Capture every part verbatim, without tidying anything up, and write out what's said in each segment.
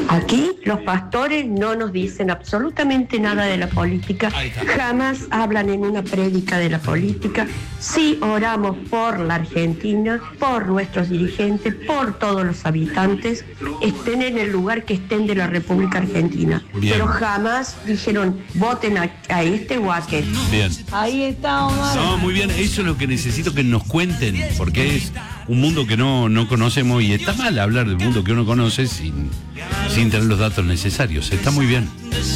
Aquí los pastores no nos dicen absolutamente nada de la política, jamás hablan en una prédica de la política. Sí oramos por la Argentina, por nuestros dirigentes, por todos los habitantes, estén en el lugar que estén de la República Argentina. Bien. Pero jamás dijeron voten a, a este o a aquel. Bien. Ahí está, Omar. No, muy bien, eso es lo que necesito que nos cuenten, porque es un mundo que no, no conocemos y está mal hablar del mundo que uno conoce sin, sin tener los datos necesarios. Está muy bien.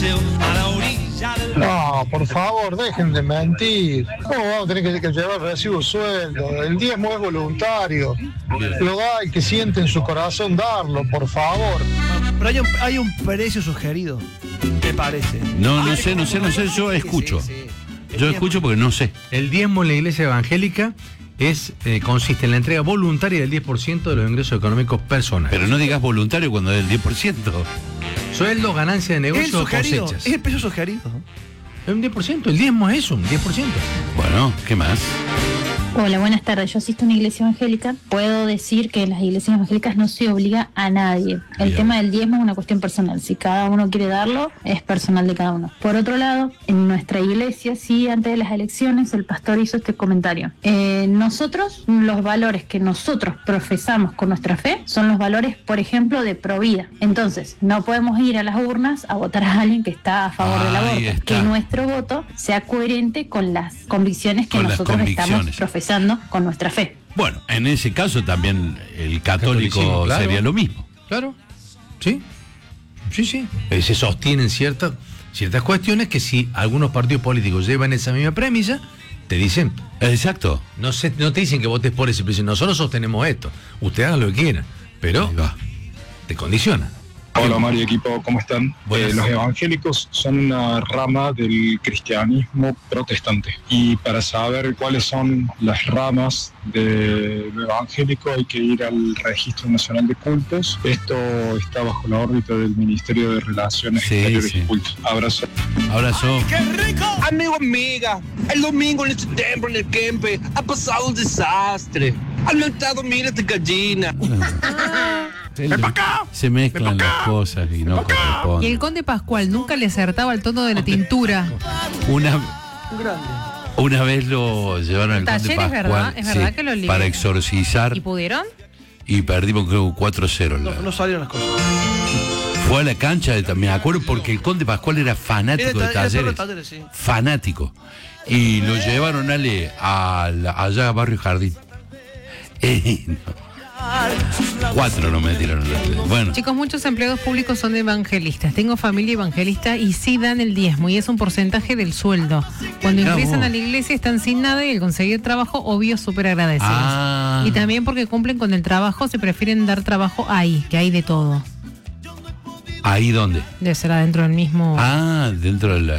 No, por favor, dejen de mentir. ¿Cómo vamos a tener que, que llevar recibo sueldo? El diezmo es voluntario. Bien. Lo da el que siente en su corazón darlo, por favor. Pero hay un, hay un precio sugerido, me parece. No, no sé, no sé, no sé, yo escucho. Yo escucho porque no sé. El diezmo en la iglesia evangélica es eh, consiste en la entrega voluntaria del diez por ciento de los ingresos económicos personales. Pero no digas voluntario cuando es el diez por ciento. Sueldo, ganancia de negocio o cosechas. Es el precio sugerido. Es un diez por ciento, el diezmo es eso, un diez por ciento. Bueno, ¿qué más? Hola, buenas tardes. Yo asisto a una iglesia evangélica. Puedo decir que en las iglesias evangélicas no se obliga a nadie. El Bien. tema del diezmo es una cuestión personal. Si cada uno quiere darlo, es personal de cada uno. Por otro lado, en nuestra iglesia, sí, antes de las elecciones, el pastor hizo este comentario. Eh, nosotros, los valores que nosotros profesamos con nuestra fe, son los valores, por ejemplo, de provida. Entonces, no podemos ir a las urnas a votar a alguien que está a favor del aborto. Que nuestro voto sea coherente con las convicciones que con nosotros estamos profesando con nuestra fe. Bueno, en ese caso también el católico claro. sería lo mismo. Claro, sí, sí, sí. Eh, se sostienen ciertas, ciertas cuestiones que si algunos partidos políticos llevan esa misma premisa, te dicen... Exacto. No, se, no te dicen que votes por ese precio, nosotros sostenemos esto, usted haga lo que quiera, pero te condiciona. Hola Mario y equipo, ¿cómo están? Eh, los evangélicos son una rama del cristianismo protestante y para saber cuáles son las ramas de lo evangélico hay que ir al Registro Nacional de Cultos. Esto está bajo la órbita del Ministerio de Relaciones sí, Exteriores sí. y Cultos. Abrazo. Abrazo. ¡Qué rico! Amigo, amiga, el domingo en este templo en el Kempe ha pasado un desastre. Han matado miles de gallinas. Se, le, se mezclan las cosas y no corresponden. Y el conde Pascual nunca le acertaba el tono de la tintura. Una, una vez lo llevaron al conde Pascual. Es verdad, es verdad sí, que lo liberó. Para exorcizar. ¿Y pudieron? Y perdimos creo cuatro cero. No, no salieron las cosas. Fue a la cancha, de, me acuerdo porque el conde Pascual era fanático era, de Talleres. talleres sí. Fanático. Y lo llevaron ale, a la, allá a Barrio Jardín. Eh, no. Cuatro no me tiraron los bueno. Chicos, muchos empleados públicos son evangelistas. Tengo familia evangelista y sí dan el diezmo y es un porcentaje del sueldo. Cuando Mirá ingresan vos. a la iglesia están sin nada y al conseguir trabajo, obvio, súper agradecidos. Ah. Y también porque cumplen con el trabajo, se prefieren dar trabajo ahí, que hay de todo. ¿Ahí dónde? Debe ser adentro del mismo... Ah, dentro de la,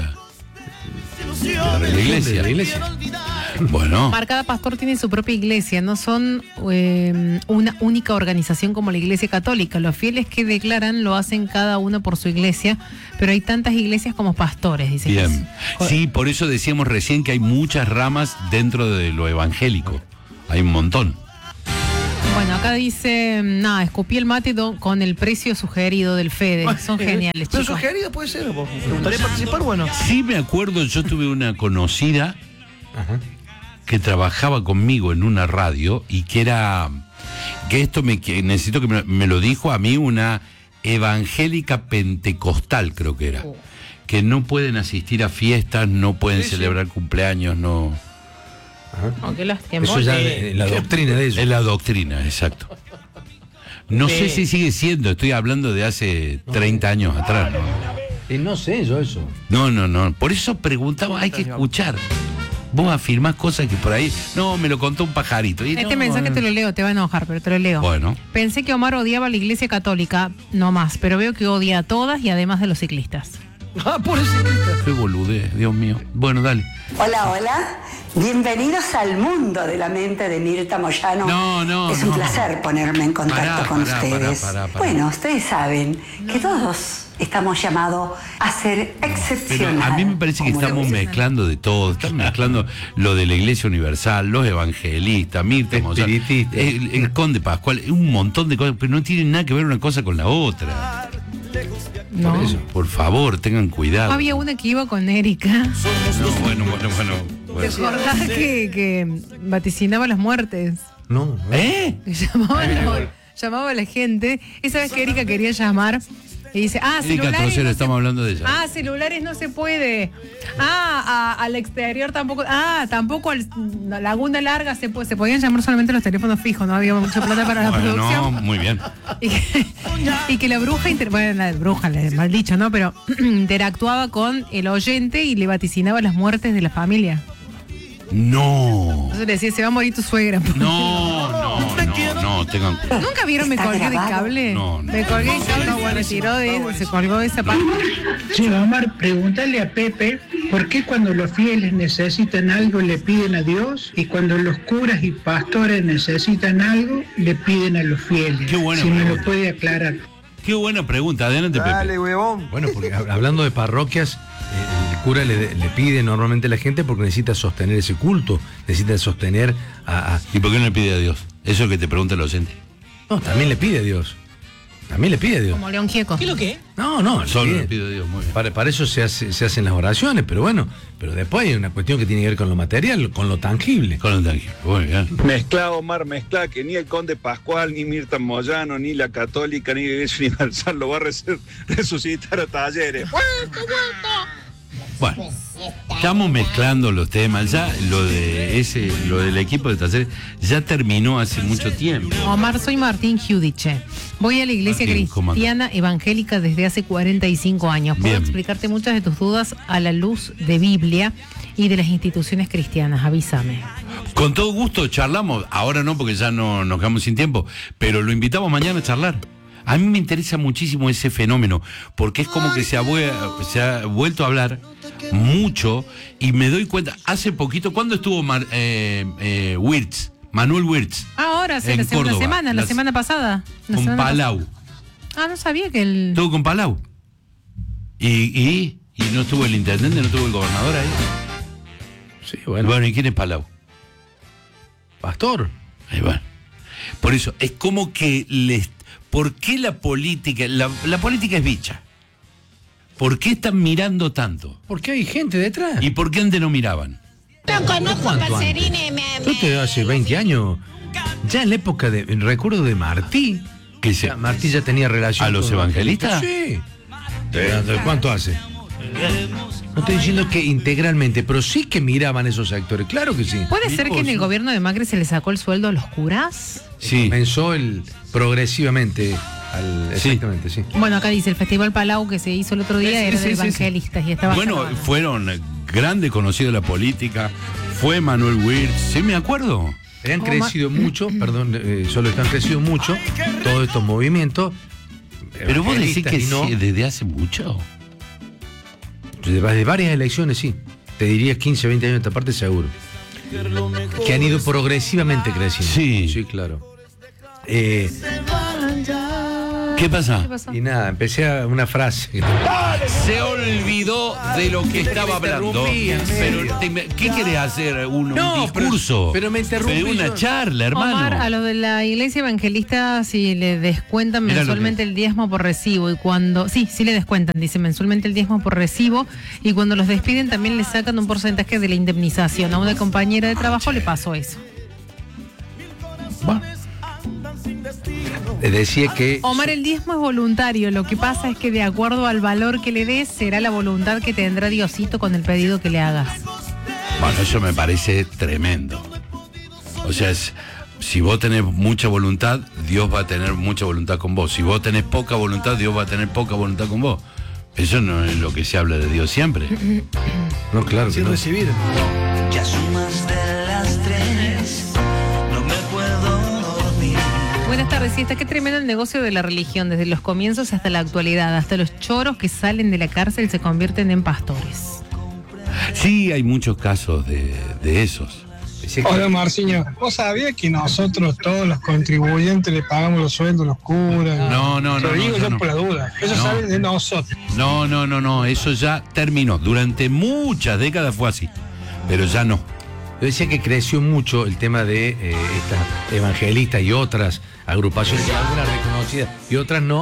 de la, de la iglesia. De la iglesia. Bueno. Cada pastor tiene su propia iglesia, no son eh, una única organización como la Iglesia Católica. Los fieles que declaran lo hacen cada uno por su iglesia, pero hay tantas iglesias como pastores, dice. Bien. Sí, por eso decíamos recién que hay muchas ramas dentro de lo evangélico. Hay un montón. Bueno, acá dice, nada, escupí el mate con el precio sugerido del Fede. Son geniales, pero chicos. Sugerido puede ser, ¿vos? ¿Te gustaría participar? Bueno. Sí, me acuerdo, yo tuve una conocida Ajá. que trabajaba conmigo en una radio y que era, que esto me que necesito que me, me lo dijo a mí una evangélica pentecostal, creo que era, oh. que no pueden asistir a fiestas, no pueden sí, celebrar sí. cumpleaños, no... Oh, qué lástima. Eso ya es la doctrina de ellos. Es la doctrina, exacto. No sí. sé si sigue siendo, estoy hablando de hace treinta años atrás, ¿no? Y no sé yo eso. No, no, no, por eso preguntaba, hay que escuchar. Vos afirmás cosas que por ahí... No, me lo contó un pajarito. Y este no, mensaje no. te lo leo, te va a enojar, pero te lo leo. Bueno. Pensé que Omar odiaba a la iglesia católica, no más, pero veo que odia a todas y además de los ciclistas. Ah, por el ciclista. Qué boludez, Dios mío. Bueno, dale. Hola, hola. Bienvenidos al mundo de la mente de Mirta Moyano. No, no, Es un no. placer ponerme en contacto Pará, con pará, ustedes. pará, pará, pará. Bueno, ustedes saben que todos estamos llamados a ser excepcionales. Pero a mí me parece que estamos mezclando de todo. Estamos mezclando lo de la Iglesia Universal, los evangelistas, Mirta Moyano, el, el Conde Pascual, un montón de cosas, pero no tienen nada que ver una cosa con la otra. No. Por eso, por favor, tengan cuidado. Había una que iba con Erika. No, bueno, bueno, bueno. ¿Te bueno. acordás que, que vaticinaba las muertes? No. ¿Eh? Que llamaba, a la, llamaba a la gente. Esa vez que Erika quería llamar y dice, ah, Erika celulares. Trocero, no estamos se, hablando de ella. Ah, celulares no se puede. Ah, a- al exterior tampoco. Ah, tampoco al la Laguna Larga se puede. Se podían llamar solamente los teléfonos fijos, no había mucha plata para la Bueno, producción. no, muy bien. Y que, y que la bruja, inter- bueno, la bruja, le- mal dicho, ¿no? Pero interactuaba con el oyente y le vaticinaba las muertes de la familia. No. Entonces le decía, se va a morir tu suegra. No, no, no, no, tengan cuidado. ¿Nunca vieron Me ¿Está colgué de grabado? cable? No, no. Me colgué de cable, bueno, tiró de, se colgó de esa parte. Sí, Omar, pregúntale a Pepe por qué cuando los fieles necesitan algo le piden a Dios y cuando los curas y pastores necesitan algo le piden a los fieles. Qué bueno, si me bueno. lo puede aclarar. Qué buena pregunta, adelante, Pepe. huevón. Bueno, porque hab- hablando de parroquias, eh, el cura le, le pide normalmente a la gente porque necesita sostener ese culto, necesita sostener a, a- ¿Y por qué no le pide a Dios? Eso es lo que te pregunta el oyente. No, también le pide a Dios. También le pide a Dios. Como León Gieco. ¿Qué es lo que? No, no, Solo le le pido a Dios, muy bien. Para, para eso se, hace- se hacen las oraciones, pero bueno, pero después hay una cuestión que tiene que ver con lo material, con lo tangible. Con lo tangible, muy bien. Mezcla, Omar, mezcla, que ni el Conde Pascual, ni Mirta Moyano, ni la Católica, ni la Iglesia Universal lo va a res- resucitar a Talleres. Bueno, estamos mezclando los temas. Ya lo de ese, lo del equipo de Talleres ya terminó hace mucho tiempo. Omar, soy Martín Giudice. Voy a la iglesia Martín, ¿cómo andas? cristiana evangélica desde hace cuarenta y cinco años. Puedo Bien. explicarte muchas de tus dudas a la luz de Biblia y de las instituciones cristianas. Avísame. Con todo gusto charlamos. Ahora no, porque ya no nos quedamos sin tiempo. Pero lo invitamos mañana a charlar. A mí me interesa muchísimo ese fenómeno, porque es como que se ha, vue- se ha vuelto a hablar mucho y me doy cuenta. Hace poquito, ¿cuándo estuvo Mar- eh, eh, Wirtz? Manuel Wirtz. Ahora, sí, En la segunda Córdoba, semana, la las- semana pasada. La Con semana Palau. pasada. Ah, no sabía que el. Estuvo con Palau. Y, y, y no estuvo el intendente, no estuvo el gobernador ahí. Sí, bueno. Bueno, ¿y quién es Palau? Pastor. Ahí va. Por eso, es como que les. ¿Por qué la política? La, la política es bicha. ¿Por qué están mirando tanto? Porque hay gente detrás. ¿Y por qué antes no miraban? No conozco a ¿Cuánto Pacerini, me, Yo te hace veinte años, ya en la época de, en recuerdo de Martí, que se, ya Martí ya tenía relación ¿A los con- evangelistas? Sí. ¿Cuánto hace? No estoy diciendo que integralmente, pero sí que miraban esos sectores, claro que sí. ¿Puede ser que en el gobierno de Macri se le sacó el sueldo a los curas? Sí. Comenzó el progresivamente al, Sí. exactamente, sí. Bueno, acá dice el Festival Palau que se hizo el otro día Sí, era sí, de sí, sí. evangelistas y estaba. Bueno, grabado. fueron grandes conocidos de la política. Fue Manuel Wirtz. Sí, me acuerdo. Han Oh, crecido mucho, perdón, eh, solo están crecido mucho todos estos movimientos. Pero vos decís que evangelistas y no, sí, desde hace mucho. de, de varias elecciones, sí. Te diría quince, veinte años de esta parte seguro. Que han ido progresivamente creciendo. Sí. Sí, claro. Eh, ¿Qué pasa? ¿Qué pasó? y nada, empecé a una frase. que- Se olvidó de lo que estaba hablando. Pero, te- ¿qué querés hacer? ¿Un, un No, pero- discurso? pero me interrumpí Pero una yo. charla, hermano. Omar, a los de la iglesia evangelista, si le descuentan Mirá lo mensualmente el diezmo por recibo y cuando. Sí, sí le descuentan, dice mensualmente el diezmo por recibo y cuando los despiden también le sacan un porcentaje de la indemnización. A una compañera de trabajo le pasó eso. Bueno. Le decía que. Omar, el diezmo es voluntario. Lo que pasa es que de acuerdo al valor que le des, será la voluntad que tendrá Diosito con el pedido que le hagas. Bueno, eso me parece tremendo. O sea, es- si vos tenés mucha voluntad, Dios va a tener mucha voluntad con vos. Si vos tenés poca voluntad, Dios va a tener poca voluntad con vos. Eso no es lo que se habla de Dios siempre. No, claro que Sin no. recibir. Ya son más de las tres, no me puedo dormir. Buenas tardes, sí, está qué tremendo el negocio de la religión, desde los comienzos hasta la actualidad. Hasta los choros que salen de la cárcel se convierten en pastores. Sí, hay muchos casos de, de esos. Hola Marciño, ¿vos sabías que nosotros todos los contribuyentes le pagamos los sueldos a los curas? No, no, Te no, lo digo no, yo no. por la duda, eso No. sale de nosotros. No, no, no, no, eso ya terminó. Durante muchas décadas fue así, pero ya no. Yo decía que creció mucho el tema de eh, estas evangelistas y otras agrupaciones, algunas reconocidas y otras no,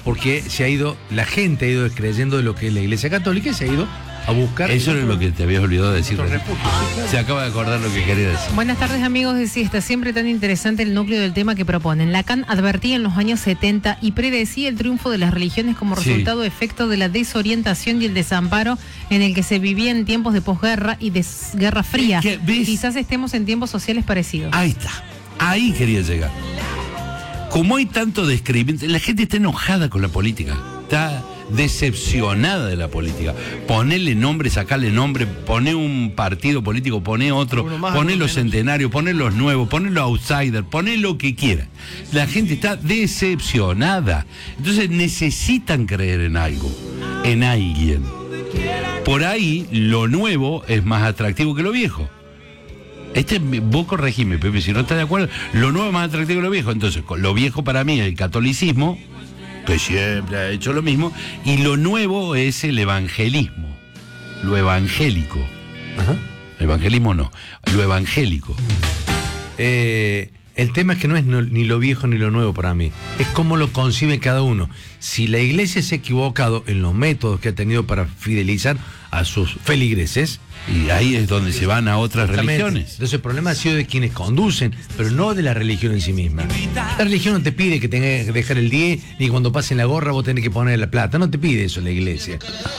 porque se ha ido, la gente ha ido creyendo de lo que es la Iglesia Católica y se ha ido a buscar. Eso es lo que te habías olvidado de decir. Se acaba de acordar lo que quería decir. Buenas tardes, amigos de Siesta. Siempre tan interesante el núcleo del tema que proponen. Lacan advertía en los años setenta y predecía el triunfo de las religiones como resultado sí. efecto de la desorientación y el desamparo en el que se vivía en tiempos de posguerra y de Guerra Fría. Quizás estemos en tiempos sociales parecidos. Ahí está. Ahí quería llegar. Como hay tanto describimiento, la gente está enojada con la política. Está decepcionada de la política. Ponerle nombre, sacarle nombre, poner un partido político, poner otro, poner los centenarios, poner los nuevos, poner los outsiders, poner lo que quiera. La gente está decepcionada. Entonces necesitan creer en algo, en alguien. Por ahí lo nuevo es más atractivo que lo viejo. Este, vos corregime, Pepe, si no estás de acuerdo, lo nuevo es más atractivo que lo viejo. Entonces, lo viejo para mí es el catolicismo, que siempre ha hecho lo mismo, y lo nuevo es el evangelismo, lo evangélico. Ajá. Evangelismo no, lo evangélico. Eh, el tema es que no es no, ni lo viejo ni lo nuevo para mí, es cómo lo concibe cada uno. Si la Iglesia se ha equivocado en los métodos que ha tenido para fidelizar a sus feligreses, y ahí es donde se van a otras religiones. Entonces el problema ha sido de quienes conducen, pero no de la religión en sí misma. La religión no te pide que tengas que dejar el diez, ni cuando pasen la gorra vos tenés que poner la plata. No te pide eso la Iglesia.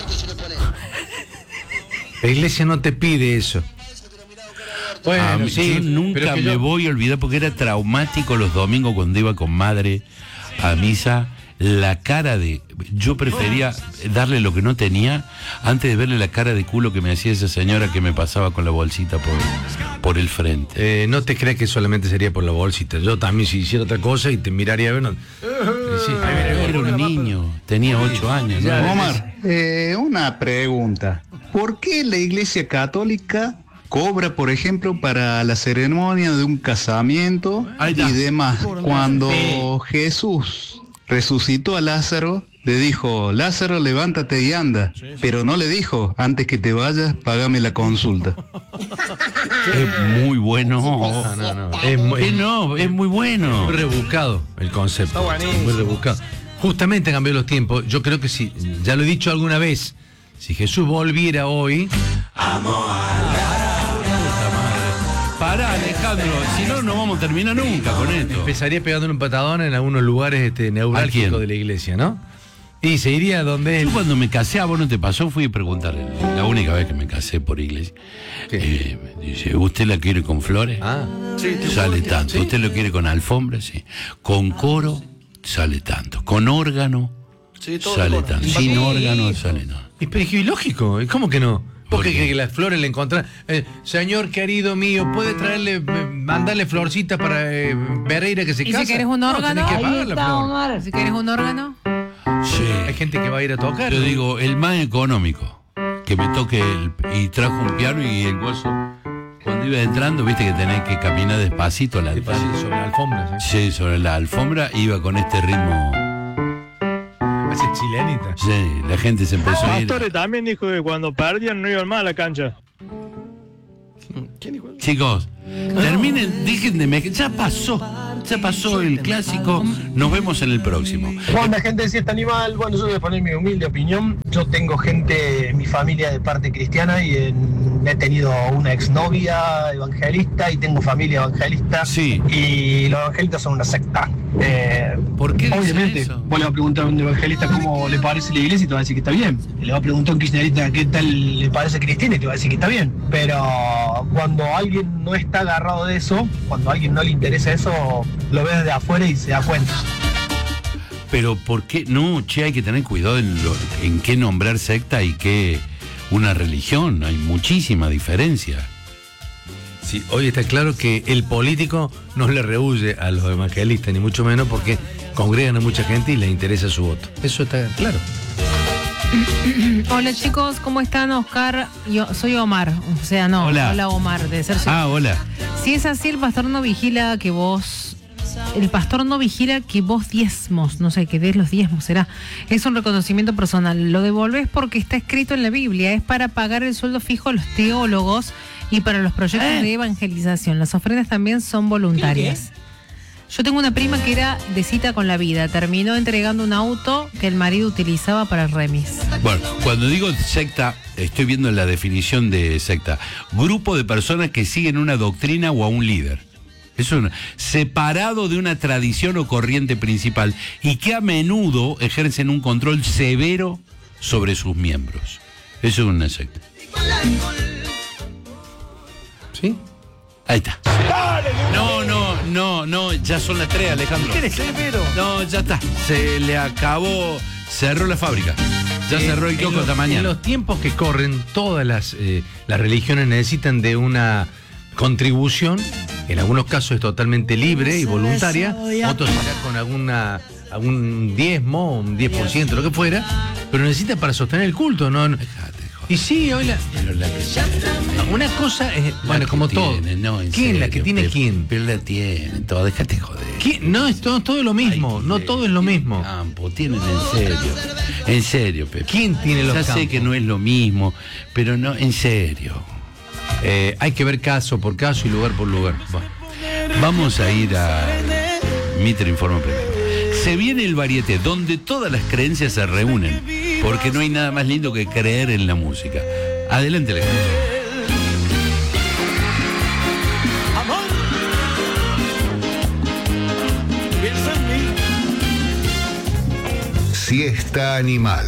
La Iglesia no te pide eso. Bueno, ah, sí, yo nunca me yo... voy a olvidar porque era traumático los domingos cuando iba con madre a misa. La cara de... Yo prefería darle lo que no tenía antes de verle la cara de culo que me hacía esa señora que me pasaba con la bolsita por, por el frente. Eh, no te creas que solamente sería por la bolsita. Yo también si hiciera otra cosa y te miraría a ver... No... Sí, era un niño, tenía ocho años. ¿No? Omar, eh, una pregunta. ¿Por qué la Iglesia Católica cobra, por ejemplo, para la ceremonia de un casamiento y demás? Cuando Jesús resucitó a Lázaro, le dijo, Lázaro, levántate y anda, pero no le dijo, antes que te vayas, págame la consulta. Es muy bueno. No, no, no. Es muy, es, no, es muy bueno. Muy rebuscado el concepto. Muy rebuscado. Justamente cambió los tiempos. Yo creo que si, ya lo he dicho alguna vez, si Jesús volviera hoy... Amo a la... Pará, Alejandro, si no, no vamos a terminar nunca con esto. Empezaría pegándole un patadón en algunos lugares este, neurálgicos de la iglesia, ¿no? Y se iría donde él... Yo cuando me casé, a vos no te pasó, fui a preguntarle, la única vez que me casé por iglesia. Eh, me dice, ¿usted la quiere con flores? Ah, sí, sale tanto. ¿Sí? ¿Usted lo quiere con alfombra? Sí. Con coro, sale tanto. Con órgano, sí, sale tanto. Sin órgano, sale no. Y, pero es ilógico, ¿cómo que no? Porque que, que las flores le encontraron. Eh, señor querido mío, ¿puede traerle, eh, mandarle florcitas para eh, Pereira que se casa? ¿Y si quieres un órgano? No, que pagar la flor. ¿Si quieres un órgano? Sí. Hay gente que va a ir a tocar. Yo ¿no? digo, el más económico, que me toque el, y trajo un piano y el gozo. Cuando iba entrando, viste que tenés que caminar despacito a la despacito sobre la alfombra. ¿sí? Sí, sobre la alfombra iba con este ritmo. Así chilenita. Sí, la gente se empezó ah, a ir. Pastore también dijo que cuando perdían no iban más a la cancha. ¿Quién dijo? Chicos, terminen, dejen de me... Ya pasó, ya pasó el clásico. Nos vemos en el próximo. Juan, la gente decía está animal. Bueno, yo voy a poner mi humilde opinión. Yo tengo gente en mi familia de parte cristiana y en, he tenido una exnovia evangelista y tengo familia evangelista. Sí. Y los evangelistas son una secta. Eh, ¿Por qué obviamente, eso? Vos le vas a preguntar a un evangelista cómo le parece la iglesia y te va a decir que está bien. Le vas a preguntar a un kirchnerista qué tal le parece Cristina y te va a decir que está bien. Pero cuando alguien no está agarrado de eso, cuando a alguien no le interesa eso, lo ves desde afuera y se da cuenta. Pero ¿por qué? No, che, hay que tener cuidado en, lo, en qué nombrar secta y qué una religión. Hay muchísima diferencia. Sí, hoy está claro que el político no le rehúye a los evangelistas, ni mucho menos porque congregan a mucha gente y les interesa su voto. Eso está claro. Hola chicos, ¿cómo están? Oscar, yo soy Omar, o sea, no, hola, hola Omar, de ser Ah, hola. Si es así, el pastor no vigila que vos, el pastor no vigila que vos diezmos, no sé, que des los diezmos, será. Es un reconocimiento personal, lo devolvés porque está escrito en la Biblia, es para pagar el sueldo fijo a los teólogos y para los proyectos ¿Eh? de evangelización. Las ofrendas también son voluntarias. Yo tengo una prima que era de cita con la vida. Terminó entregando un auto que el marido utilizaba para el remis. Bueno, cuando digo secta, estoy viendo la definición de secta. Grupo de personas que siguen una doctrina o a un líder. Es un separado de una tradición o corriente principal y que a menudo ejercen un control severo sobre sus miembros. Eso es una secta. ¿Sí? Ahí está. No, no, no, no, ya son las tres, Alejandro. ¿Quieres severo? No, ya está. Se le acabó, cerró la fábrica. Ya Eh, cerró el en kiosco los- hasta mañana. En los tiempos que corren, todas las, eh, las religiones necesitan de una contribución. En algunos casos es totalmente libre y voluntaria. Otros será con alguna algún diezmo, un diez por ciento, lo que fuera. Pero necesita para sostener el culto, ¿no? no. Y sí, hoy la, Pero la que no, una cosa es, bueno, que como todo. tiene, no, en ¿Quién? La serio, que tiene pero- quién. Pero la tiene, todo, déjate joder. ¿Quién? No, es todo, todo es lo mismo. Ay, no tiene- todo es lo mismo. Campo, tienen en serio. En serio, Pepe. ¿Quién tiene los Ya sé campos? que no es lo mismo, pero no, en serio. Eh, hay que ver caso por caso y lugar por lugar. Bueno. Vamos a ir a Mitre Informa primero. Se viene el variete, donde todas las creencias se reúnen, porque no hay nada más lindo que creer en la música. Adelante, Alejandro. Siesta Animal.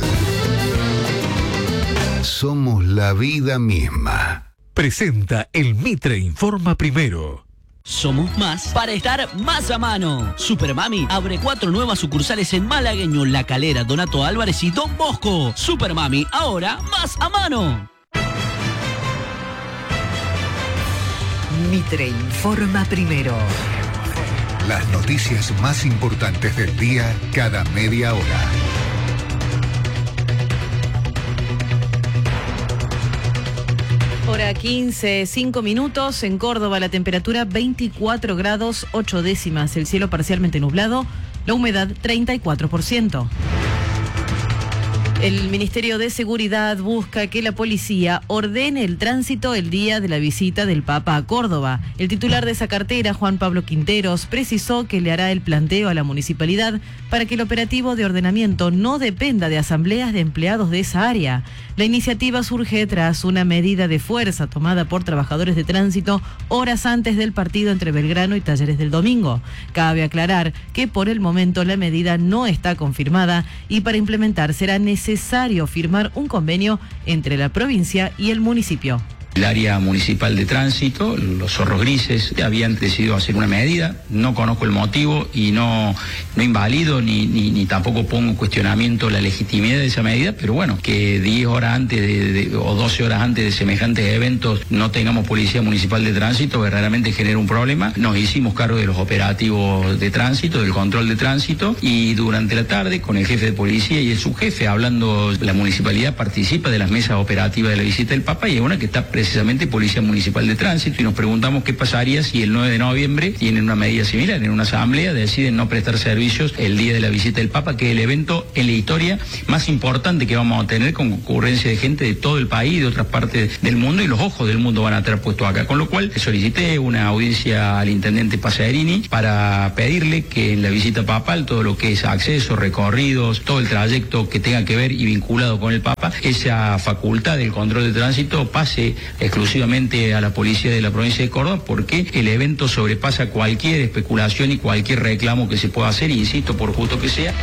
Somos la vida misma. Presenta el Mitre Informa Primero. Somos más para estar más a mano. Supermami abre cuatro nuevas sucursales en Malagueño, La Calera, Donato Álvarez y Don Bosco. Supermami, ahora más a mano. Mitre Informa Primero. Las noticias más importantes del día cada media hora. Hora quince, cinco minutos. En Córdoba la temperatura veinticuatro grados ocho décimas. El cielo parcialmente nublado. La humedad treinta y cuatro por ciento. El Ministerio de Seguridad busca que la policía ordene el tránsito el día de la visita del Papa a Córdoba. El titular de esa cartera, Juan Pablo Quinteros, precisó que le hará el planteo a la municipalidad para que el operativo de ordenamiento no dependa de asambleas de empleados de esa área. La iniciativa surge tras una medida de fuerza tomada por trabajadores de tránsito horas antes del partido entre Belgrano y Talleres del domingo. Cabe aclarar que por el momento la medida no está confirmada y para implementar será necesario firmar un convenio entre la provincia y el municipio. El área municipal de tránsito, los zorros grises, habían decidido hacer una medida, no conozco el motivo y no, no invalido ni, ni, ni tampoco pongo en cuestionamiento la legitimidad de esa medida, pero bueno, que diez horas antes de, de, o doce horas antes de semejantes eventos no tengamos policía municipal de tránsito verdaderamente genera un problema. Nos hicimos cargo de los operativos de tránsito, del control de tránsito y durante la tarde con el jefe de policía y el subjefe hablando, la municipalidad participa de las mesas operativas de la visita del Papa y es una que está presente precisamente Policía Municipal de Tránsito y nos preguntamos qué pasaría si el nueve de noviembre tienen una medida similar, en una asamblea deciden no prestar servicios el día de la visita del Papa, que es el evento en la historia más importante que vamos a tener con concurrencia de gente de todo el país, de otras partes del mundo y los ojos del mundo van a estar puestos acá, con lo cual solicité una audiencia al intendente Pasarini para pedirle que en la visita papal todo lo que es acceso, recorridos, todo el trayecto que tenga que ver y vinculado con el Papa, esa facultad del control de tránsito pase exclusivamente a la policía de la provincia de Córdoba porque el evento sobrepasa cualquier especulación y cualquier reclamo que se pueda hacer, e insisto, por justo que sea.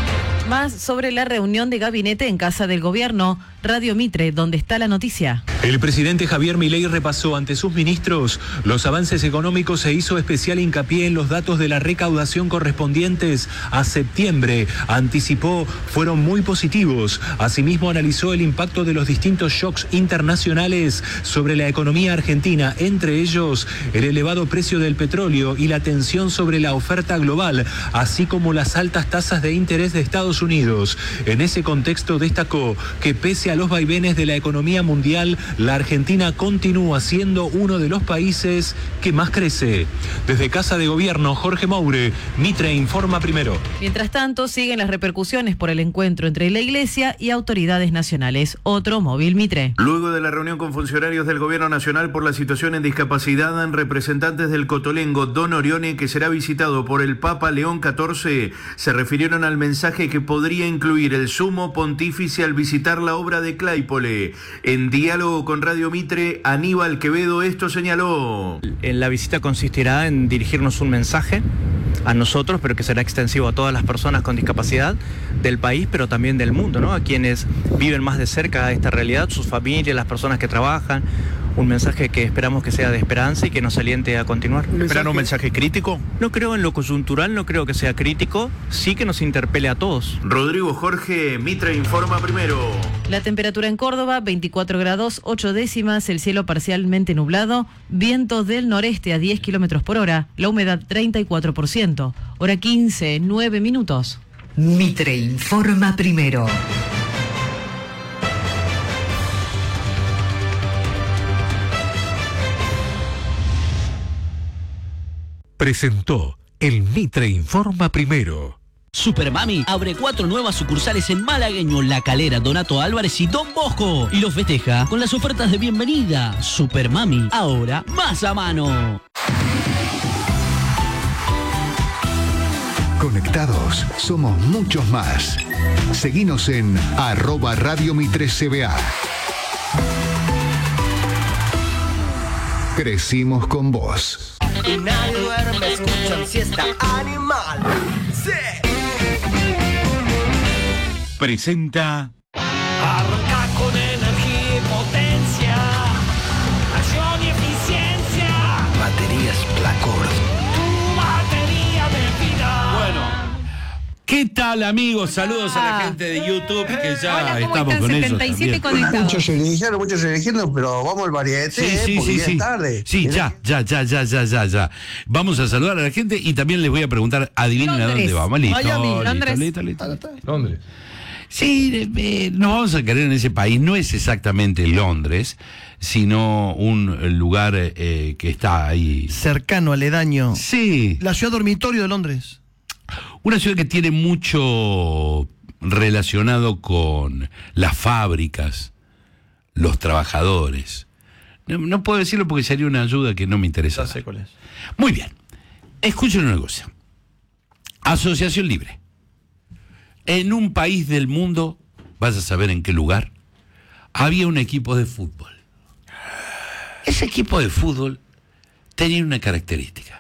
Más sobre la reunión de gabinete en Casa del Gobierno. Radio Mitre, donde está la noticia. El presidente Javier Milei repasó ante sus ministros los avances económicos e hizo especial hincapié en los datos de la recaudación correspondientes a septiembre. Anticipó fueron muy positivos. Asimismo analizó el impacto de los distintos shocks internacionales sobre la economía argentina, entre ellos el elevado precio del petróleo y la tensión sobre la oferta global, así como las altas tasas de interés de Estados Unidos. En ese contexto destacó que pese Pese a los vaivenes de la economía mundial, la Argentina continúa siendo uno de los países que más crece. Desde Casa de Gobierno, Jorge Moure, Mitre informa primero. Mientras tanto, siguen las repercusiones por el encuentro entre la Iglesia y autoridades nacionales. Otro móvil Mitre. Luego de la reunión con funcionarios del Gobierno Nacional por la situación en discapacidad, representantes del Cotolengo, Don Orione, que será visitado por el Papa León catorce, se refirieron al mensaje que podría incluir el sumo pontífice al visitar la obra de Claypole. En diálogo con Radio Mitre, Aníbal Quevedo esto señaló. En la visita consistirá en dirigirnos un mensaje a nosotros, pero que será extensivo a todas las personas con discapacidad del país, pero también del mundo, ¿no? A quienes viven más de cerca esta realidad, sus familias, las personas que trabajan. Un mensaje que esperamos que sea de esperanza y que nos aliente a continuar. ¿Esperan un mensaje crítico? No creo en lo coyuntural, no creo que sea crítico, sí que nos interpele a todos. Rodrigo Jorge, Mitre informa primero. La temperatura en Córdoba, veinticuatro grados, ocho décimas, el cielo parcialmente nublado, vientos del noreste a diez kilómetros por hora, la humedad treinta y cuatro por ciento, hora quince, nueve minutos. Mitre informa primero. Presentó el Mitre informa primero. Supermami abre cuatro nuevas sucursales en Malagueño, La Calera, Donato Álvarez y Don Bosco. Y los festeja con las ofertas de bienvenida. Supermami, ahora más a mano. Conectados, somos muchos más. Seguinos en arroba Radio Mitre C B A. Crecimos con vos. Y nadie duerme, escuchan siesta animal. Sí. Presenta. Arranca con energía y potencia. Acción y eficiencia. Baterías Placor. Tu batería de vida. Bueno. ¿Qué tal, amigos? Saludos a la gente de YouTube que ya Hola, ¿cómo estamos están? con setenta y siete ellos. conectados. Muchos eligiendo, muchos eligiendo, pero vamos al variete, Sí, eh, sí, porque sí, ya sí. es tarde. Sí, ya, ya, ya, ya, ya, ya, ya. Vamos a saludar a la gente y también les voy a preguntar, adivinen a dónde vamos. Listo, Miami, listo, Londres. listo, listo, listo. Londres. Sí, eh, nos vamos a querer en ese país. No es exactamente Londres, sino un lugar eh, que está ahí. Cercano, aledaño. Sí. La ciudad dormitorio de Londres. Una ciudad que tiene mucho relacionado con las fábricas, los trabajadores. No, no puedo decirlo porque sería una ayuda que no me interesa. Ya sé cuál es. Muy bien. Escuchen una cosa. Asociación Libre. En un país del mundo, vas a saber en qué lugar, había un equipo de fútbol. Ese equipo de fútbol tenía una característica.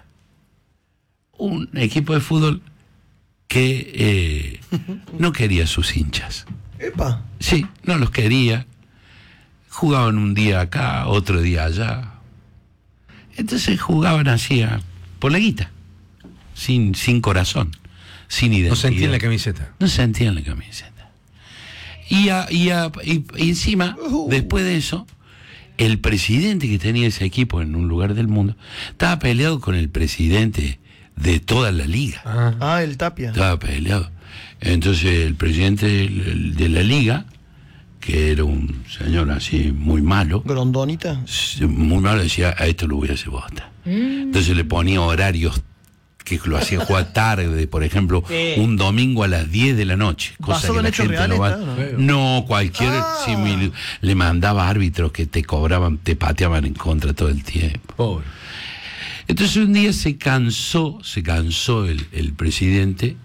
Un equipo de fútbol que eh, no quería a sus hinchas. Epa. Sí, no los quería. Jugaban un día acá, otro día allá. Entonces jugaban así a, por la guita, sin, sin corazón, sin identidad. No sentían la camiseta. No sentían la camiseta. Y, a, y, a, y, y encima, uh-huh. después de eso, el presidente que tenía ese equipo en un lugar del mundo estaba peleado con el presidente de toda la liga. Ah, ah el Tapia. Estaba peleado. Entonces el presidente de la liga, que era un señor así muy malo. Grondonita. Muy malo, decía, a esto lo voy a hacer bosta. Mm. Entonces le ponía horarios que lo hacía jugar tarde, por ejemplo, sí. un domingo a las diez de la noche. Cosa que la gente reales, no va. Claro. No, cualquier ah. simil, le mandaba árbitros que te cobraban, te pateaban en contra todo el tiempo. Pobre. Entonces un día se cansó, se cansó el, el presidente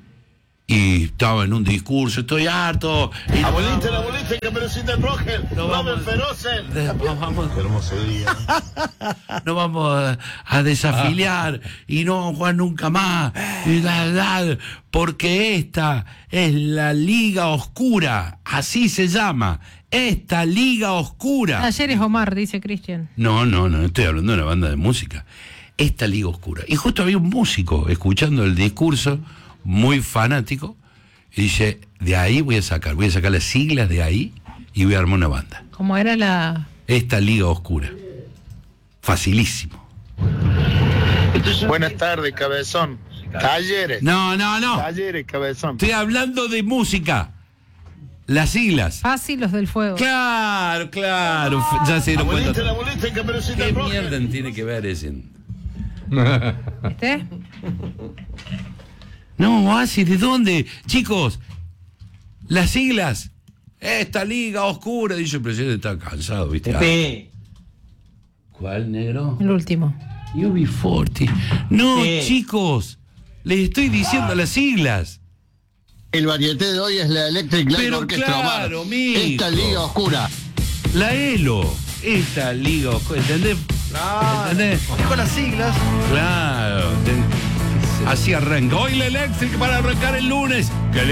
y estaba en un discurso, estoy harto. Y abuelita, la abuelita, que merecita en Rogel, no vamos feroces. No vamos, qué hermoso día. No vamos a, a desafiliar ah. y no vamos a jugar nunca más. Y la, la, porque esta es la Liga Oscura, así se llama. Esta Liga Oscura. Ayer es Omar, dice Cristian. No, no, no, estoy hablando de una banda de música. Esta Liga Oscura. Y justo había un músico escuchando el discurso, muy fanático, y dice, de ahí voy a sacar, voy a sacar las siglas de ahí y voy a armar una banda. ¿Cómo era la...? Esta Liga Oscura. Facilísimo. Entonces, buenas tardes, cabezón. Talleres. No, no, no. Talleres, cabezón. Estoy hablando de música. Las siglas. Fácil, los del fuego. Claro, claro. Ya se dieron cuenta. Abuelita, la abuelita, Caperucita ¿Qué Roja. mierda tiene que ver ese? ¿Este? No, así, ¿de dónde? Chicos, las siglas. Esta liga oscura. Dice el presidente, está cansado, ¿viste? Pepe. ¿Cuál, negro? El último. U B cuarenta. No, Sí. chicos, les estoy diciendo las siglas. El varieté de hoy es la Electric Light Pero Orchestra claro, Omar. mijo. Esta liga oscura. La ELO. Esta liga oscura, ¿entendés? ¿Entendés? Con las siglas. Claro. Así arranca. Hoy la Electric para arrancar el lunes. Que